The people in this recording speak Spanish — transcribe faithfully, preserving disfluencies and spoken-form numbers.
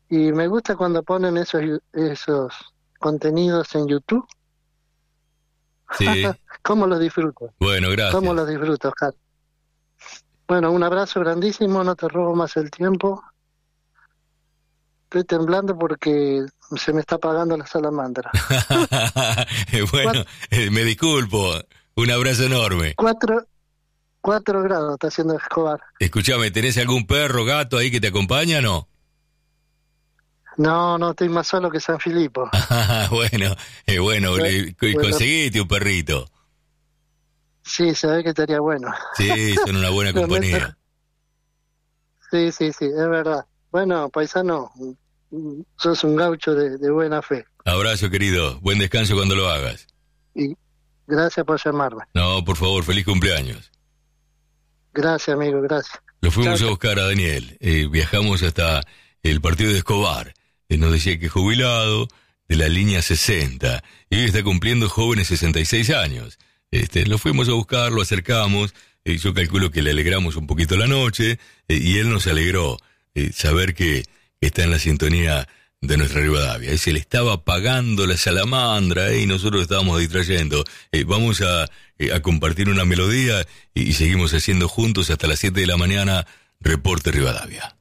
Y me gusta cuando ponen esos, esos contenidos en YouTube. Sí. ¿Cómo los disfruto? Bueno, ¿Cómo gracias. los disfruto, Oscar? Bueno, un abrazo grandísimo, no te robo más el tiempo. Estoy temblando porque se me está apagando la salamandra. Bueno, Cuatro, eh, me disculpo. Un abrazo enorme. cuatro, cuatro grados está haciendo Escobar. Escuchame, ¿tenés algún perro, gato ahí que te acompaña o no? No, no, estoy más solo que San Filipo. Ah, bueno, eh, bueno, Eh, le- co- Bueno, conseguiste un perrito. sí, se ve que estaría bueno. Sí, son una buena Realmente, compañía. sí, sí, sí, es verdad. Bueno, paisano, mm, sos un gaucho de, de buena fe. Abrazo, querido. Buen descanso cuando lo hagas. Y gracias por llamarme. No, por favor, feliz cumpleaños. Gracias, amigo, gracias. Lo Chao, fuimos a chao. buscar a Daniel. Eh, viajamos hasta el partido de Escobar. Él nos decía que es jubilado de la línea sesenta. Y hoy está cumpliendo jóvenes sesenta y seis años. Este, lo fuimos a buscar, lo acercamos. Eh, yo calculo que le alegramos un poquito la noche. Eh, y él nos alegró eh, saber que está en la sintonía de nuestra Rivadavia. Eh, se le estaba apagando la salamandra eh, y nosotros estábamos distrayendo. Eh, vamos a, eh, a compartir una melodía y, y seguimos haciendo juntos hasta las siete de la mañana Reporte Rivadavia.